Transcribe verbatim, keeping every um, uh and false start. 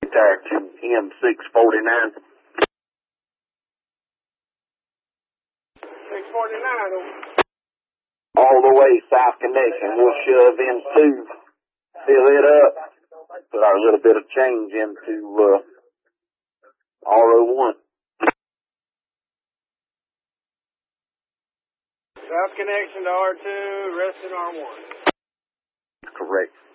there to M six forty-nine. six forty-nine, all the way south connection. We'll shove in two, fill it up, put our little bit of change into uh, R O one. South connection to R two, rest in R one. Correct.